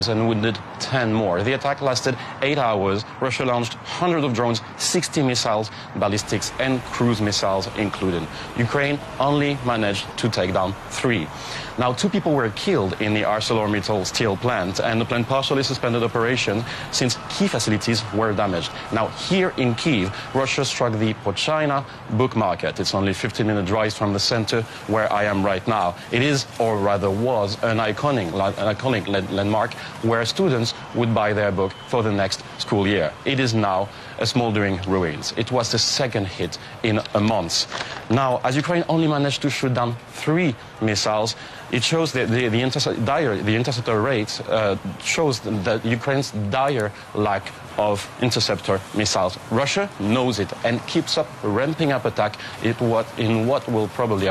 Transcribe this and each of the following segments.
and wounded 10 more. The attack lasted 8 hours. Russia launched hundreds of drones, 60 missiles, ballistics and cruise missiles included. Ukraine only managed to take down 3. Now, 2 people were killed in the ArcelorMittal steel plant, and the plant partially suspended operation since key facilities were damaged. Now, here in Kyiv, Russia struck the Pochina book market. It's only 15-minute drive from the center where I am right now. It is, or rather was, an iconic landmark where students would buy their book for the next school year. It is now a smoldering ruins. It was the second hit in a month. Now, as Ukraine only managed to shoot down 3 missiles, it shows that the interceptor rate shows that Ukraine's dire lack of interceptor missiles. Russia knows it and keeps up ramping up attack in what will probably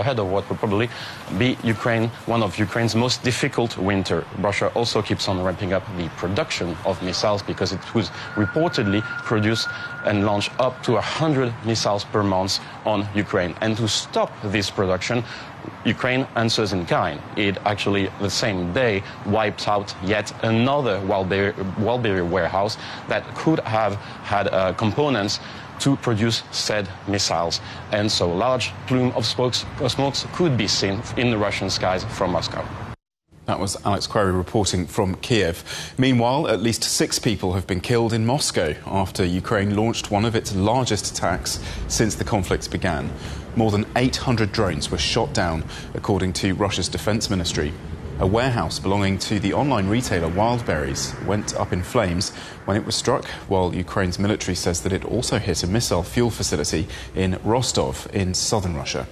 be one of Ukraine's most difficult winter. Russia also keeps on ramping up the production of missiles because it was reportedly produce and launch up to 100 missiles per month on Ukraine. And to stop this production, Ukraine answers in kind. It actually, the same day, wiped out yet another Walbery warehouse that could have had components to produce said missiles. And so large plume of smokes could be seen in the Russian skies from Moscow. That was Alex Query reporting from Kiev. Meanwhile, at least 6 people have been killed in Moscow after Ukraine launched one of its largest attacks since the conflict began. More than 800 drones were shot down, according to Russia's defense ministry. A warehouse belonging to the online retailer Wildberries went up in flames when it was struck, while Ukraine's military says that it also hit a missile fuel facility in Rostov in southern Russia.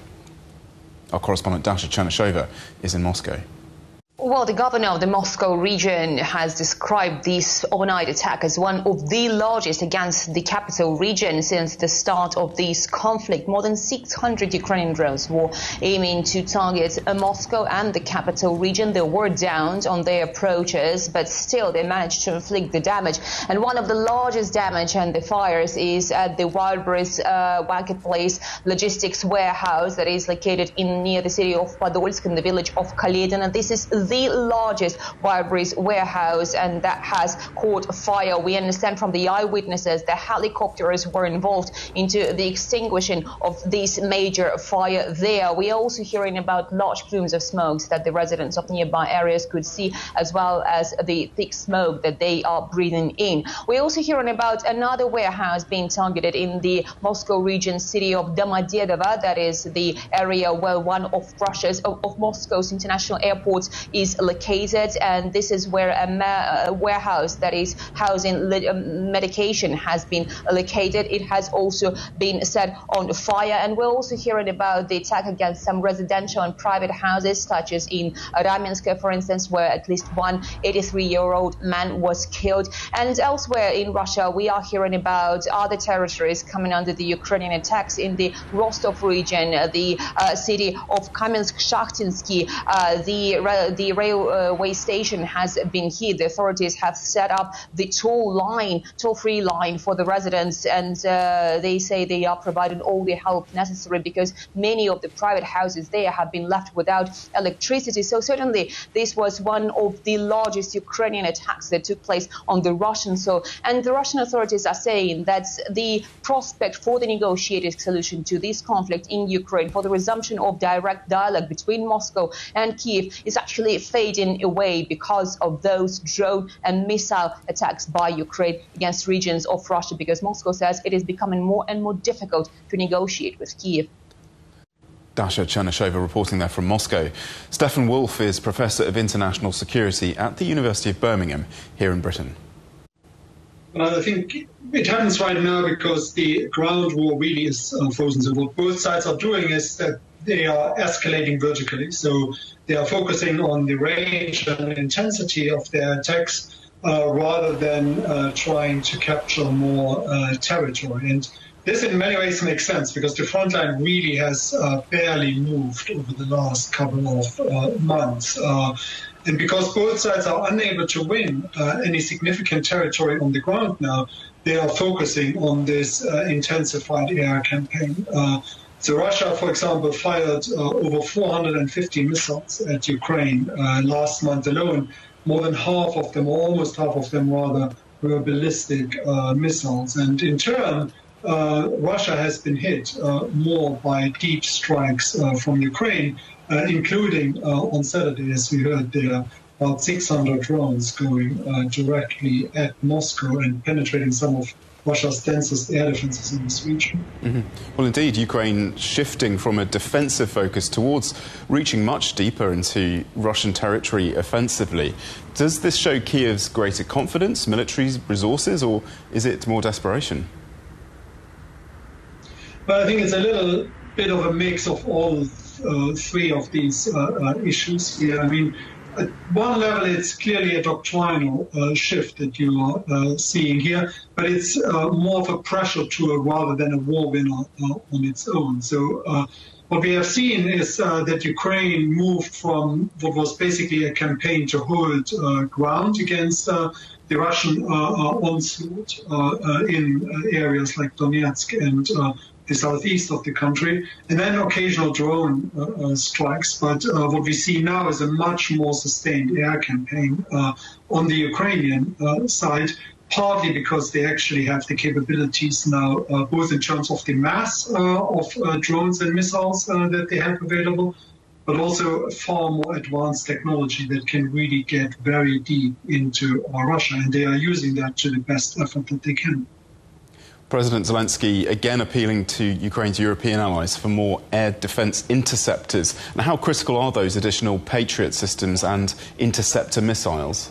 Our correspondent Dasha Chernyshova is in Moscow. Well, the governor of the Moscow region has described this overnight attack as one of the largest against the capital region since the start of this conflict. More than 600 Ukrainian drones were aiming to target Moscow and the capital region. They were downed on their approaches, but still they managed to inflict the damage. And one of the largest damage and the fires is at the Wildberries marketplace logistics warehouse that is located near the city of Podolsk in the village of Kaledin. And this is the largest Wildberries warehouse, and that has caught fire. We understand from the eyewitnesses that helicopters were involved into the extinguishing of this major fire there. We are also hearing about large plumes of smokes that the residents of nearby areas could see, as well as the thick smoke that they are breathing in. We're also hearing about another warehouse being targeted in the Moscow region city of Domodedovo. That is the area where one of Moscow's international airports is located, and this is where a warehouse that is housing medication has been located. It has also been set on fire, and we're also hearing about the attack against some residential and private houses, such as in Ramenskoye, for instance, where at least one 83-year-old man was killed. And elsewhere in Russia, we are hearing about other territories coming under the Ukrainian attacks. In the Rostov region, the city of Kamensk-Shakhtinsky, the railway station has been hit. The authorities have set up the toll-free line for the residents, and they say they are providing all the help necessary because many of the private houses there have been left without electricity. So certainly this was one of the largest Ukrainian attacks that took place on the Russian soil. And the Russian authorities are saying that the prospect for the negotiated solution to this conflict in Ukraine, for the resumption of direct dialogue between Moscow and Kyiv, is actually fading away because of those drone and missile attacks by Ukraine against regions of Russia, because Moscow says it is becoming more and more difficult to negotiate with Kyiv. Dasha Chernyshova reporting there from Moscow. Stefan Wolf is Professor of International Security at the University of Birmingham here in Britain. I think it happens right now because the ground war really is frozen. So what both sides are doing is that they are escalating vertically. So they are focusing on the range and intensity of their attacks rather than trying to capture more territory. And this in many ways makes sense because the front line really has barely moved over the last couple of months. And because both sides are unable to win any significant territory on the ground now, they are focusing on this intensified air campaign. So Russia, for example, fired over 450 missiles at Ukraine last month alone, more than half of them, or almost half of them rather, were ballistic missiles. And in turn, Russia has been hit more by deep strikes from Ukraine, including on Saturday, as we heard there, about 600 drones going directly at Moscow and penetrating some of Russia's densest air defenses in this region. Well, indeed, Ukraine shifting from a defensive focus towards reaching much deeper into Russian territory offensively. Does this show Kiev's greater confidence, military resources, or is it more desperation? Well, I think it's a little bit of a mix of all three of these issues here. I mean, at one level, it's clearly a doctrinal shift that you are seeing here, but it's more of a pressure tool rather than a war winner on its own. So what we have seen is that Ukraine moved from what was basically a campaign to hold ground against the Russian onslaught in areas like Donetsk and the southeast of the country, and then occasional drone strikes. But what we see now is a much more sustained air campaign on the Ukrainian side, partly because they actually have the capabilities now, both in terms of the mass of drones and missiles that they have available, but also far more advanced technology that can really get very deep into Russia, and they are using that to the best effort that they can. President Zelensky again appealing to Ukraine's European allies for more air defence interceptors. Now, how critical are those additional Patriot systems and interceptor missiles?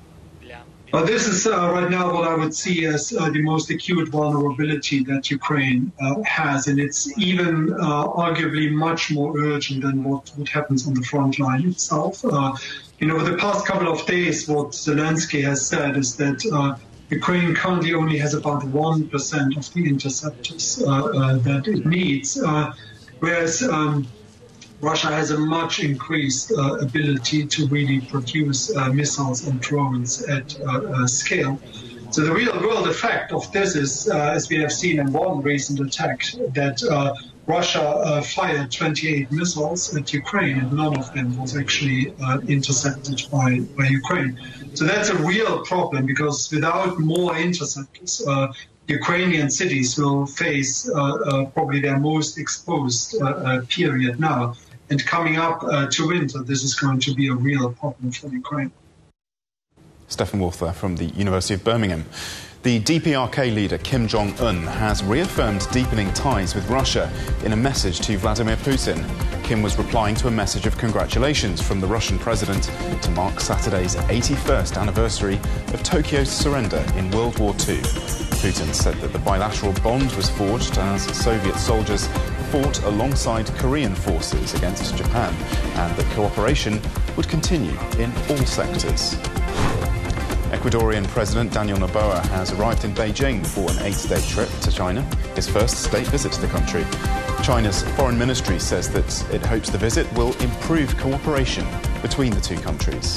This is right now what I would see as the most acute vulnerability that Ukraine has, and it's even arguably much more urgent than what happens on the front line itself. You know, the past couple of days, what Zelensky has said is that Ukraine currently only has about 1% of the interceptors that it needs, whereas Russia has a much increased ability to really produce missiles and drones at scale. So the real world effect of this is, as we have seen in one recent attack, that Russia fired 28 missiles at Ukraine, and none of them was actually intercepted by Ukraine. So that's a real problem, because without more interceptors, Ukrainian cities will face probably their most exposed period now. And coming up to winter, this is going to be a real problem for Ukraine. Stefan Wolf there from the University of Birmingham. The DPRK leader Kim Jong-un has reaffirmed deepening ties with Russia in a message to Vladimir Putin. Kim was replying to a message of congratulations from the Russian president to mark Saturday's 81st anniversary of Tokyo's surrender in World War II. Putin said that the bilateral bond was forged as Soviet soldiers fought alongside Korean forces against Japan, and that cooperation would continue in all sectors. Ecuadorian President Daniel Noboa has arrived in Beijing for an 8-day trip to China, his first state visit to the country. China's foreign ministry says that it hopes the visit will improve cooperation between the two countries.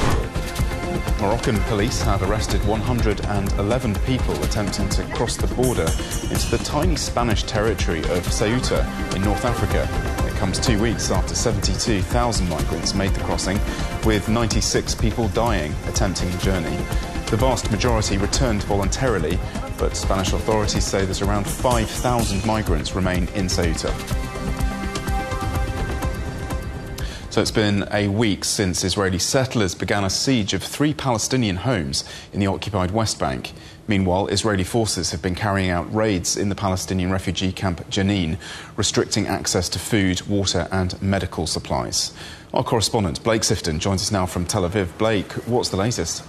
Moroccan police have arrested 111 people attempting to cross the border into the tiny Spanish territory of Ceuta in North Africa. It comes 2 weeks after 72,000 migrants made the crossing, with 96 people dying attempting the journey. The vast majority returned voluntarily, but Spanish authorities say that around 5,000 migrants remain in Ceuta. So it's been a week since Israeli settlers began a siege of 3 Palestinian homes in the occupied West Bank. Meanwhile, Israeli forces have been carrying out raids in the Palestinian refugee camp Jenin, restricting access to food, water and medical supplies. Our correspondent Blake Sifton joins us now from Tel Aviv. Blake, what's the latest?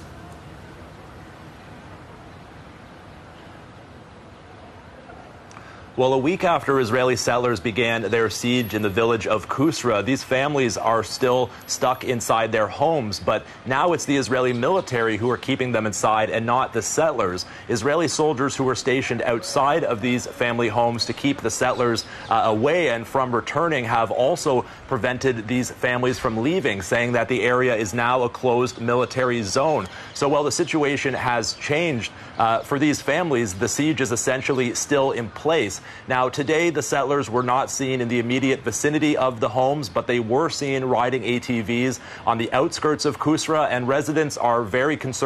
Well, a week after Israeli settlers began their siege in the village of Kusra, these families are still stuck inside their homes. But now it's the Israeli military who are keeping them inside and not the settlers. Israeli soldiers who were stationed outside of these family homes to keep the settlers away and from returning have also prevented these families from leaving, saying that the area is now a closed military zone. So while the situation has changed for these families, the siege is essentially still in place. Now, today, the settlers were not seen in the immediate vicinity of the homes, but they were seen riding ATVs on the outskirts of Kusra, and residents are very concerned